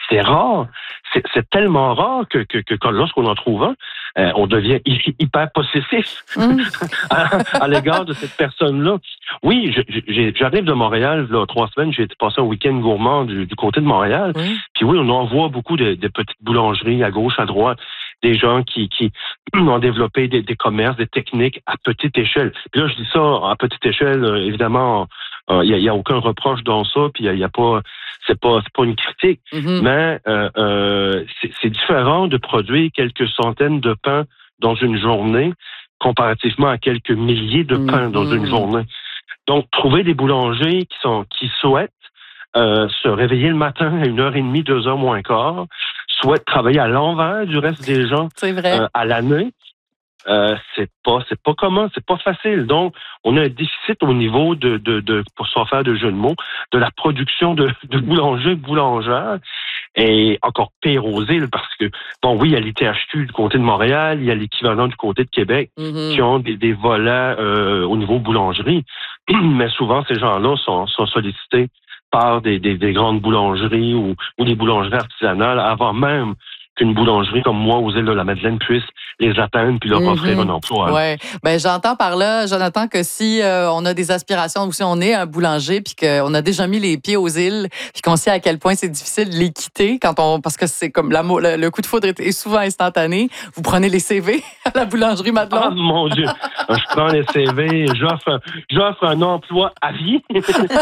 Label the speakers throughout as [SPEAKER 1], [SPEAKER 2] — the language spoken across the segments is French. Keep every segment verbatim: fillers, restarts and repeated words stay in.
[SPEAKER 1] c'est rare. C'est, c'est tellement rare que, que, que, que lorsqu'on en trouve un, euh, on devient hyper possessif mm. à, à l'égard de cette personne-là. Oui, je, j'ai, j'arrive de Montréal, là, trois semaines, j'ai été passer un week-end gourmand du, du côté de Montréal. Mm. Puis oui, on en voit beaucoup de, de petites boulangeries à gauche, à droite, des gens qui, qui ont développé des, des commerces, des techniques à petite échelle. Puis là, je dis ça à petite échelle, euh, évidemment, il euh, n'y a, y a aucun reproche dans ça, puis il y a, y a pas, c'est pas, c'est pas une critique, mm-hmm. mais euh, euh, c'est, c'est différent de produire quelques centaines de pains dans une journée comparativement à quelques milliers de pains mm-hmm. dans une journée. Donc, trouver des boulangers qui sont, qui souhaitent euh, se réveiller le matin à une heure et demie, deux heures moins quart, souhaitent travailler à l'envers du reste des gens
[SPEAKER 2] c'est vrai.
[SPEAKER 1] Euh, à l'année. Euh, c'est pas, c'est pas commun, c'est pas facile. Donc, on a un déficit au niveau de, de, de pour s'en faire de jeu de mots, de la production de, de boulangers, boulangères, et encore pire aux îles parce que, bon, oui, il y a l'I T H Q du côté de Montréal, il y a l'équivalent du côté de Québec mm-hmm. qui ont des, des volets euh, au niveau boulangerie, mais souvent ces gens-là sont, sont sollicités par des, des, des grandes boulangeries ou, ou des boulangeries artisanales avant même qu'une boulangerie comme moi aux îles de la Madeleine puisse les atteindre puis leur mm-hmm. offrir un emploi.
[SPEAKER 2] Oui. Ben j'entends par là, Jonathan, que si euh, on a des aspirations ou si on est un boulanger puis qu'on a déjà mis les pieds aux îles puis qu'on sait à quel point c'est difficile de les quitter quand on parce que c'est comme l'amour, le, le coup de foudre est souvent instantané. Vous prenez les C V à la boulangerie Madelon?
[SPEAKER 1] Ah mon Dieu! Je prends les C V, j'offre, j'offre un emploi à vie. des,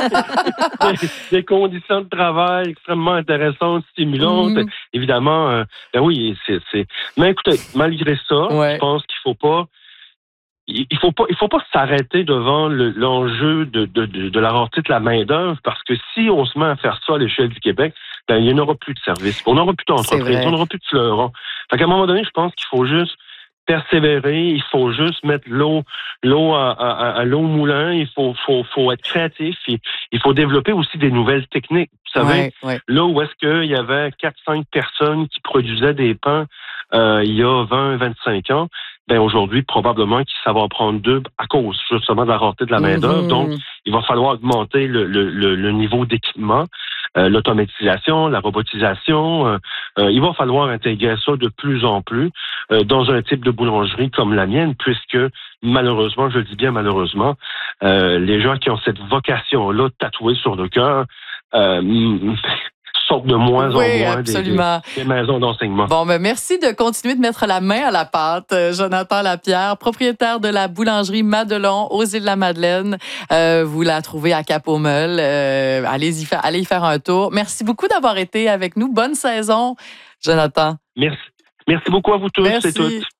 [SPEAKER 1] des conditions de travail extrêmement intéressantes, stimulantes. Mm-hmm. Évidemment, euh, ben oui, c'est, c'est... Mais écoutez, malgré ça, ouais. je pense qu'il faut pas, il faut pas, il faut pas s'arrêter devant le, l'enjeu de, de, de, de la rareté de la main-d'œuvre, parce que si on se met à faire ça à l'échelle du Québec, ben, il n'y en aura plus de services, on n'aura plus d'entreprises, on n'aura plus de fleurons. Fait qu'à un moment donné, je pense qu'il faut juste persévérer, il faut juste mettre l'eau, l'eau à, à, à l'eau au moulin, il faut, faut, faut être créatif, il, il faut développer aussi des nouvelles techniques. Vous savez, ouais, ouais. là où est-ce qu'il y avait quatre cinq personnes qui produisaient des pains euh, il y a vingt vingt-cinq ans, ben aujourd'hui, probablement qu'ils savent en prendre deux à cause justement de la rareté de la main-d'œuvre. Mm-hmm. Donc, il va falloir augmenter le, le, le, le niveau d'équipement, euh, l'automatisation, la robotisation. Euh, euh, il va falloir intégrer ça de plus en plus euh, dans un type de boulangerie comme la mienne, puisque malheureusement, je le dis bien malheureusement, euh, les gens qui ont cette vocation-là tatouée sur le cœur euh, sortent de moins
[SPEAKER 2] oui,
[SPEAKER 1] en moins
[SPEAKER 2] des,
[SPEAKER 1] des, des maisons d'enseignement.
[SPEAKER 2] Bon, ben merci de continuer de mettre la main à la pâte, Jonathan Lapierre, propriétaire de la boulangerie Madelon aux Îles-de-la-Madeleine. Euh, vous la trouvez à Cap-aux-Meules. Euh, allez y, fa- allez y faire un tour. Merci beaucoup d'avoir été avec nous. Bonne saison, Jonathan.
[SPEAKER 1] Merci. Merci beaucoup à vous tous
[SPEAKER 2] merci.
[SPEAKER 1] et toutes.